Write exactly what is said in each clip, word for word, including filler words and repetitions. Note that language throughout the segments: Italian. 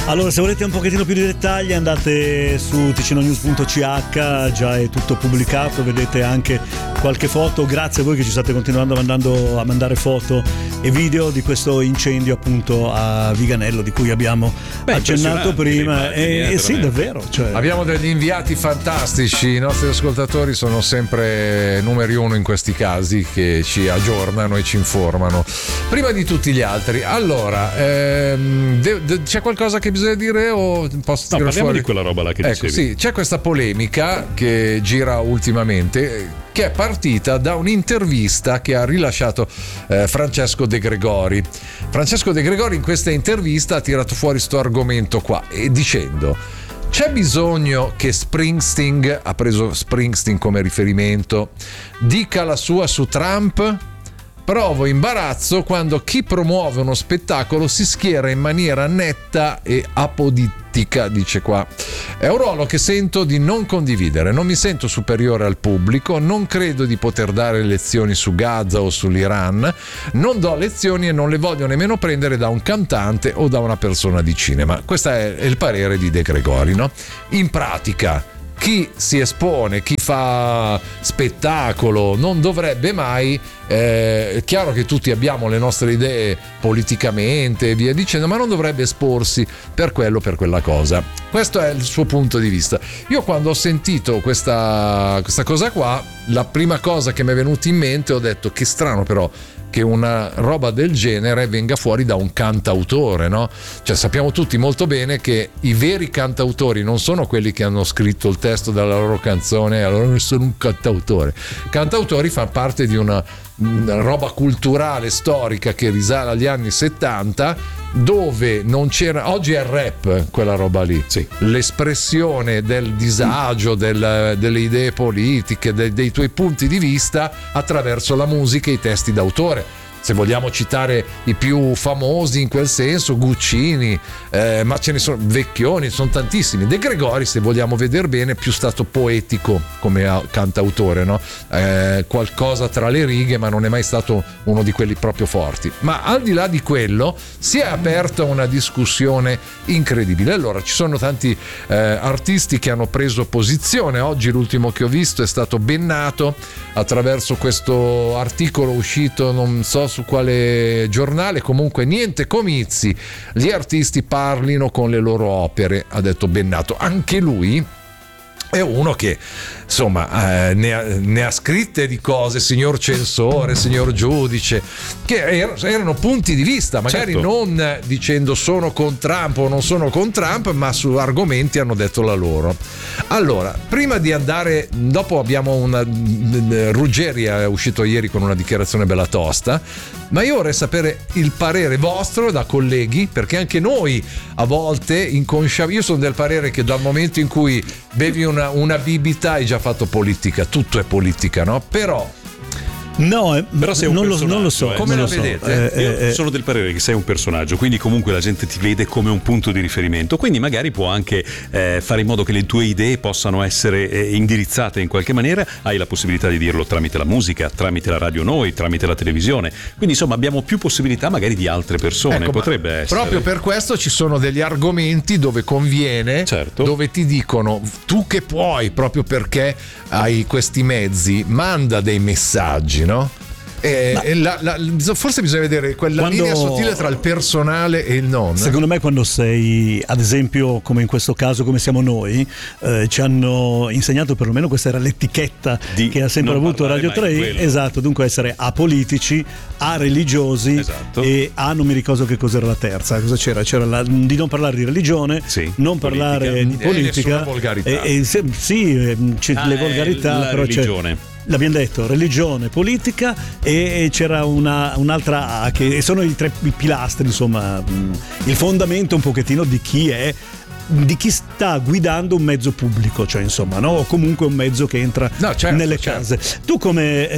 Allora, se volete un pochettino più di dettagli andate su ticinonews punto c h, già è tutto pubblicato, vedete anche qualche foto. Grazie a voi che ci state continuando a, mandando, a mandare foto e video di questo incendio appunto a Viganello di cui abbiamo Beh, accennato prima. E, e sì, davvero. Cioè... Abbiamo degli inviati fantastici, i nostri ascoltatori sono sempre numeri uno in questi casi, che ci aggiornano e ci informano prima di tutti gli altri. Allora, ehm, de- de- c'è qualcosa che bisogna dire o posso no, parliamo fuori? di quella roba là che ecco, dicevi. sì, c'è questa polemica che gira ultimamente, che è partita da un'intervista che ha rilasciato eh, Francesco De Gregori. Francesco De Gregori in questa intervista ha tirato fuori sto argomento qua e dicendo: c'è bisogno che Springsteen, ha preso Springsteen come riferimento, dica la sua su Trump? Provo imbarazzo quando chi promuove uno spettacolo si schiera in maniera netta e apodittica, dice qua. È un ruolo che sento di non condividere, non mi sento superiore al pubblico, non credo di poter dare lezioni su Gaza o sull'Iran, non do lezioni e non le voglio nemmeno prendere da un cantante o da una persona di cinema. Questo è il parere di De Gregori, no? In pratica, chi si espone, chi fa spettacolo non dovrebbe mai, eh, è chiaro che tutti abbiamo le nostre idee politicamente e via dicendo, ma non dovrebbe esporsi per quello, per quella cosa. Questo è il suo punto di vista. Io quando ho sentito questa, questa cosa qua, la prima cosa che mi è venuta in mente, ho detto che strano però che una roba del genere venga fuori da un cantautore, no? Cioè sappiamo tutti molto bene che i veri cantautori non sono quelli che hanno scritto il testo della loro canzone, allora non sono un cantautore. Cantautori fanno parte di una, una roba culturale, storica che risale agli anni settanta, dove non c'era, oggi è il rap quella roba lì, sì. L'espressione del disagio, del, delle idee politiche, de, dei tuoi punti di vista attraverso la musica e i testi d'autore. Se vogliamo citare i più famosi in quel senso, Guccini, eh, ma ce ne sono, Vecchioni, sono tantissimi. De Gregori, se vogliamo vedere bene, è più stato poetico come cantautore, no? Eh, qualcosa tra le righe, ma non è mai stato uno di quelli proprio forti. Ma al di là di quello si è aperta una discussione incredibile. Allora, ci sono tanti eh, artisti che hanno preso posizione. Oggi l'ultimo che ho visto è stato Bennato, attraverso questo articolo uscito non so su quale giornale, comunque niente comizi, gli artisti parlino con le loro opere, ha detto Bennato. Anche lui è uno che insomma eh, ne, ha, ne ha scritte di cose, signor censore, signor giudice, che er- erano punti di vista, magari certo. Non dicendo sono con Trump o non sono con Trump, ma su argomenti hanno detto la loro. Allora, prima di andare, dopo abbiamo una Ruggeri è uscito ieri con una dichiarazione bella tosta, ma io vorrei sapere il parere vostro da colleghi, perché anche noi a volte inconsciamente, io sono del parere che dal momento in cui bevi una, una bibita hai già fatto politica, tutto è politica, no? Però No, eh, però sei un non, lo, non lo so. Eh. Come non la lo vedete? So. Eh, Io eh, sono del parere che sei un personaggio, quindi comunque la gente ti vede come un punto di riferimento, quindi magari può anche eh, fare in modo che le tue idee possano essere eh, indirizzate in qualche maniera. Hai la possibilità di dirlo tramite la musica, tramite la radio noi, tramite la televisione, quindi insomma abbiamo più possibilità magari di altre persone. Ecco, potrebbe essere. Proprio per questo ci sono degli argomenti dove conviene, certo. Dove ti dicono tu che puoi, proprio perché hai questi mezzi, manda dei messaggi, no? Eh, la, la, forse bisogna vedere quella quando, linea sottile tra il personale e il non. Secondo me quando sei, ad esempio come in questo caso, come siamo noi, eh, ci hanno insegnato, perlomeno questa era l'etichetta di che ha sempre avuto Radio tre, esatto, dunque essere apolitici, a religiosi, esatto. E a non mi ricordo che cos'era la terza, cosa c'era? C'era la, di non parlare di religione, sì, non politica. parlare di politica, e volgarità. E, e, se, sì, c'è ah, le volgarità, la però religione. C'è, l'abbiamo detto, religione, politica, e c'era una, un'altra A che sono i tre pilastri, insomma, il fondamento un pochettino di chi è di chi sta guidando un mezzo pubblico, cioè insomma, no? O comunque un mezzo che entra no, certo, nelle certo. case. Tu come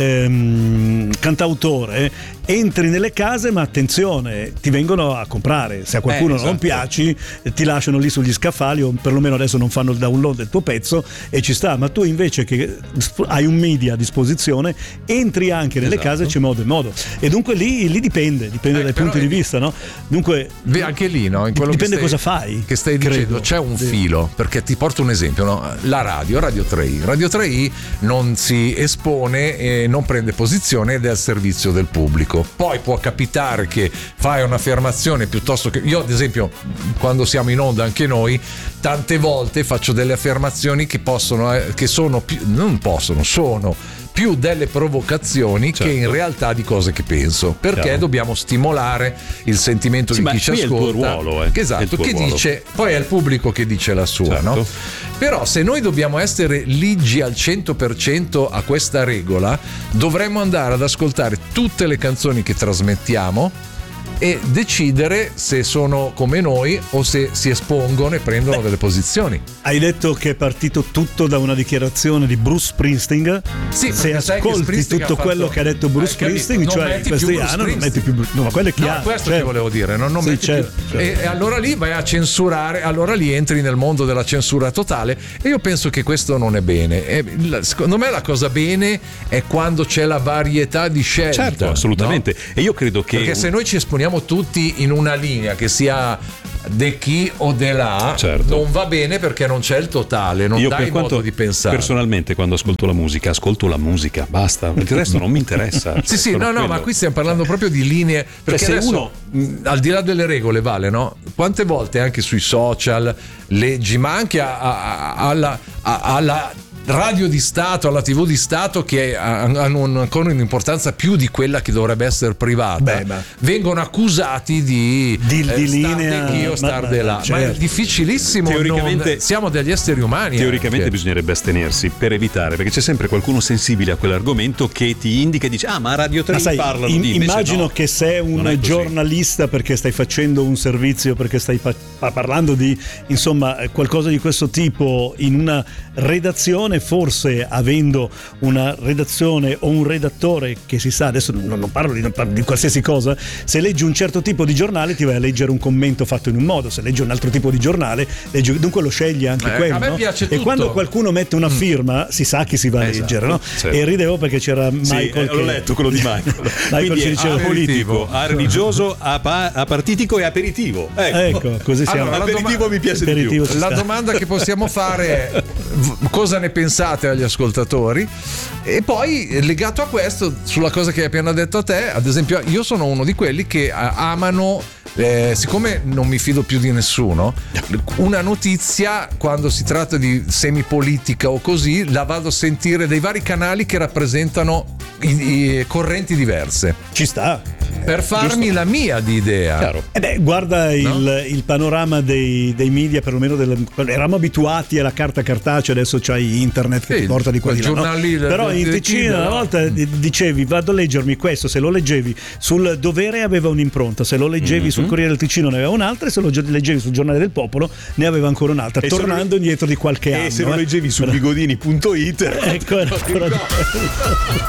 ehm, cantautore entri nelle case, ma attenzione, ti vengono a comprare. Se a qualcuno Eh, esatto. non piaci, ti lasciano lì sugli scaffali, o perlomeno adesso non fanno il download del tuo pezzo e ci sta. Ma tu invece che hai un media a disposizione, entri anche nelle Esatto. case, c'è modo e modo. E dunque lì, lì dipende, dipende Eh, dai però punti è- di vista, no? Dunque Beh, anche lì, no? In quello dipende che stai, cosa fai. Che stai dicendo, credo. c'è un Sì. filo, perché ti porto un esempio, no? La radio, Radio tre i. Radio tre i non si espone e non prende posizione ed è al servizio del pubblico. Poi può capitare che fai un'affermazione piuttosto che. Io, ad esempio, quando siamo in onda anche noi, tante volte faccio delle affermazioni che possono, eh, che sono più, non possono, sono più delle provocazioni Certo. che in realtà di cose che penso, perché Chiaro. dobbiamo stimolare il sentimento Sì, di ma chi ci qui è il tuo ascolta. ruolo, eh. Che È esatto, il tuo che ruolo. dice, poi è il pubblico che dice la sua, Certo. no? Però se noi dobbiamo essere ligi al cento per cento a questa regola, dovremmo andare ad ascoltare tutte le canzoni che trasmettiamo e decidere se sono come noi o se si espongono e prendono Beh. delle posizioni. Hai detto che è partito tutto da una dichiarazione di Bruce Springsteen. Sì, se perché sai che ascolti Springsteen tutto ha fatto- quello che ha detto Bruce Hai capito? Springsteen, Non cioè metti in più questi Bruce anni non metti più Springsteen. no, ma quello è No, chiaro. questo certo. che volevo dire, non, non Sì, metti certo, più. certo. E, e allora lì vai a censurare, allora lì entri nel mondo della censura totale e io penso che questo non è bene. E, la- secondo me la cosa bene è quando c'è la varietà di scelta. Certo, assolutamente. no? E io credo che Perché se noi ci esponiamo tutti in una linea che sia de chi o de là, Certo. non va bene perché non c'è il totale, non io dai per quanto modo di pensare. personalmente quando ascolto la musica ascolto la musica, basta, il resto non mi interessa. Sì, sì, Solo no, no, quello. ma qui stiamo parlando proprio di linee. Perché se adesso, uno- mh, al di là delle regole, Vale, no? Quante volte anche sui social leggi, ma anche a- a- a- alla, a- alla radio di Stato, alla tivù di Stato, che hanno un- ancora un'importanza più di quella che dovrebbe essere privata, Beh, ma- vengono accusati di, Di- eh, di star linea- de chi o ma- star ma- de là. Ma è certo. difficilissimo. Teoricamente- non- siamo degli esseri umani. Teoricamente anche. bisognerebbe astenersi per evitare, perché c'è sempre qualcuno sensibile a quell'argomento che ti indica e dice ah ma a Radio tre Ma sai, parlano in- di invece immagino no. che sei Non un è così. giornalista perché stai facendo un servizio, perché stai pa- pa- parlando di insomma qualcosa di questo tipo in una redazione, forse avendo una redazione o un redattore che si sa, adesso non, non parlo di, non parlo di qualsiasi cosa, se leggi un certo tipo di giornale ti vai a leggere un commento fatto in un modo, se leggi un altro tipo di giornale leggi, dunque lo scegli anche Eh, quello, a me no? piace E tutto. quando qualcuno mette una firma si sa chi si va a Esatto, leggere, no? certo. E ridevo perché c'era Sì, Michael eh, l'ho che- letto quello di Michael. Michael Quindi ci è diceva politico, a religioso, a, pa- a partitico e aperitivo. Ecco, ecco, così siamo. Allora, la aperitivo doma- mi piace Aperitivo di più. ci La sta. domanda che possiamo fare è v- cosa ne pensate agli ascoltatori? E poi legato a questo, sulla cosa che hai appena detto a te, ad esempio io sono uno di quelli che eh, amano, eh, siccome non mi fido più di nessuno, una notizia quando si tratta di semipolitica o così la vado a sentire dai vari canali che rappresentano i- i correnti diverse Ci sta. per farmi la mia di idea. Chiaro. Eh beh, guarda il, il panorama dei, dei media, perlomeno del, eravamo abituati alla carta cartacea, adesso c'hai internet che Sì, ti porta di qua di là, no? giornali del- Però in del Ticino Ticino, una no? volta dicevi vado a leggermi questo, se lo leggevi sul Dovere aveva un'impronta, se lo leggevi Mm-hmm. sul Corriere del Ticino ne aveva un'altra, e se lo leggevi sul Giornale del Popolo ne aveva ancora un'altra, E se lo- tornando indietro di qualche anno. E se lo eh. leggevi su bigodini punto it Ecco, era ancora di-